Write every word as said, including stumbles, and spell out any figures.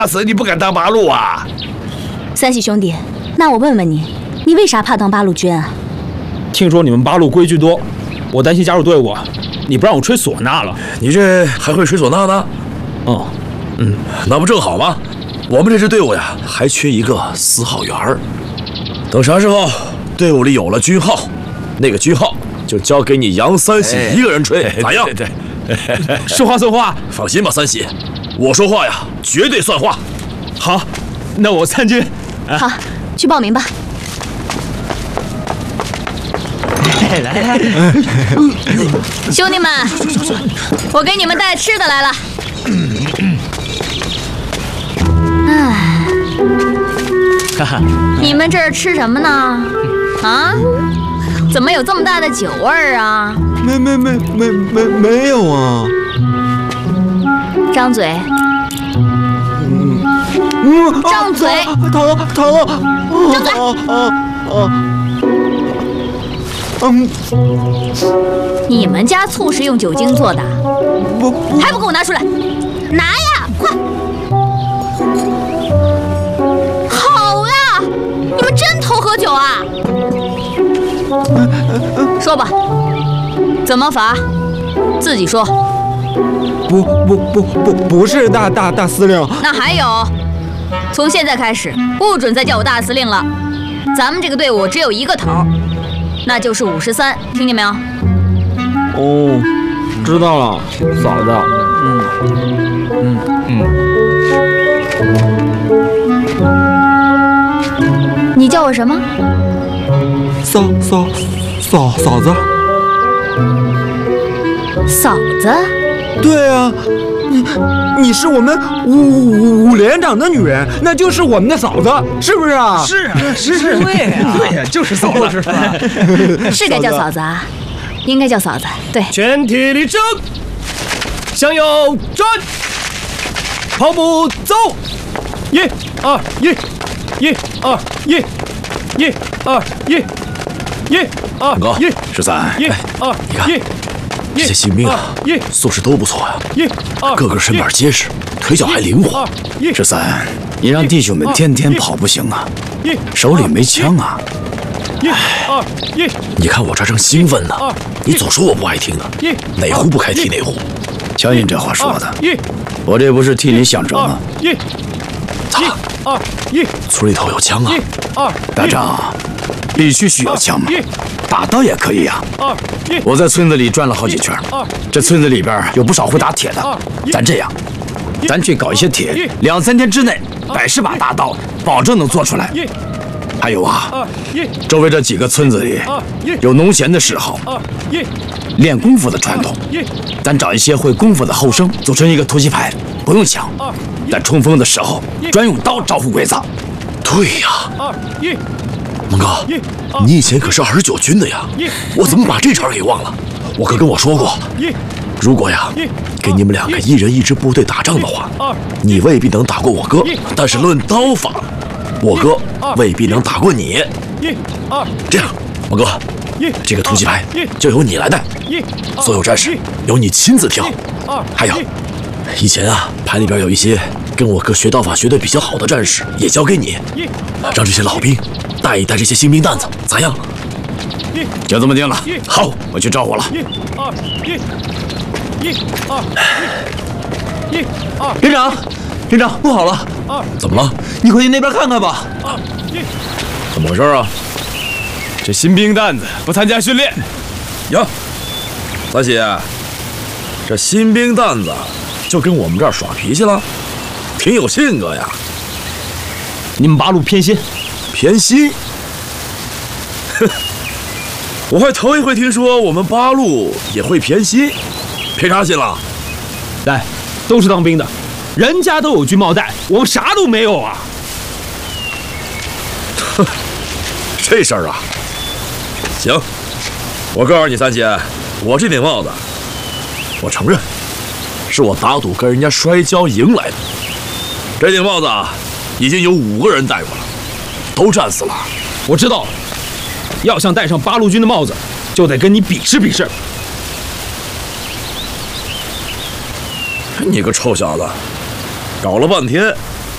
死你不敢当八路啊？ 三喜兄弟，那我问问你，你为啥怕当八路军啊？ 听说你们八路规矩多，我担心加入队伍，你不让我吹唢呐了。 你这还会吹唢呐呢？ 哦， 嗯，那不正好吗？我们这支队伍呀，还缺一个司号员儿。等啥时候队伍里有了军号，那个军号就交给你杨三喜一个人吹，哎、咋样？ 对对对，说话算话。 放心吧，三喜，我说话呀，绝对算话。 好，那我参军。 啊、好，去报名吧。 来来， 兄弟们，我给你们带吃的来了。哎，你们这是吃什么呢？啊？怎么有这么大的酒味儿啊？ 没没没没没没有啊！ 张嘴。 嗯嗯， 张嘴。 疼疼！ 张嘴。 啊啊！嗯， 你们家醋是用酒精做的？ 不， 还不给我拿出来！拿呀，快！好呀，你们真偷喝酒啊？说吧，怎么罚？自己说。 不不不不不是大大大司令。 那还有，从现在开始不准再叫我大司令了。咱们这个队伍只有一个头。那就是五十三，听见没有？ 哦，知道了，嫂子。嗯嗯嗯。你叫我什么？ 嫂嫂嫂嫂子。 嫂子？ 对啊，你你是我们五五连长的女人，那就是我们的嫂子，是不是啊？ 是啊，是是，对呀，对呀，就是嫂子， 是该叫嫂子啊，应该叫嫂子。对， 全体立正，向右转，跑步走，一二一，一二一，一二一，一二一，十三， 一二你看。这些新兵啊，素质都不错呀，个个身板结实，腿脚还灵活。十三，你让弟兄们天天跑不行啊，手里没枪啊。哎，你看我这正兴奋呢，你总说我不爱听啊，哪壶不开提哪壶。瞧您这话说的，我这不是替你想着吗？咋了？村里头有枪啊？打仗必须需要枪吗？打刀也可以呀。我在村子里转了好几圈，这村子里边有不少会打铁的。咱这样，咱去搞一些铁，两三天之内百十把大刀，保证能做出来。还有啊，周围这几个村子里有农闲的时候，练功夫的传统，咱找一些会功夫的后生，组成一个突击排，不用枪，在冲锋的时候专用刀招呼鬼子。对呀。蒙哥，你以前可是二十九军的呀，我怎么把这茬给忘了？我哥跟我说过，如果呀给你们两个一人一支部队打仗的话，你未必能打过我哥，但是论刀法，我哥未必能打过你。这样，蒙哥，这个突击排就由你来带，所有战士由你亲自挑。还有，以前啊排里边有一些跟我哥学刀法学得比较好的战士，也交给你，让这些老兵带一带这些新兵蛋子，咋样？就这么定了。好，我去招呼了。 连长，连长，不好了！ 怎么了？ 你快去那边看看吧。 怎么回事啊？ 这新兵蛋子不参加训练。 哟，三喜，这新兵蛋子就跟我们这儿耍脾气了，挺有性格呀。 你们八路偏心。 偏心？哼，我还头一回听说我们八路也会偏心，偏啥心了？ 来，都是当兵的，人家都有军帽带，我们啥都没有啊！ 哼，这事儿啊，行，我告诉你三姐，我这顶帽子，我承认，是我打赌跟人家摔跤赢来的。这顶帽子啊，已经有五个人戴过了。都战死了， 我知道了。要想戴上八路军的帽子，就得跟你比试比试。 你个臭小子，搞了半天